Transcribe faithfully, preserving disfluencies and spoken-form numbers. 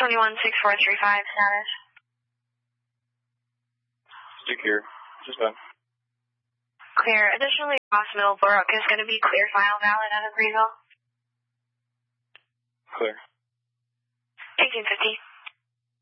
twenty-one six four three five status. Secure. Just done. Clear. Additionally, Ross Middlebrook is going to be clear file valid on appraisal. Clear. eighteen fifty.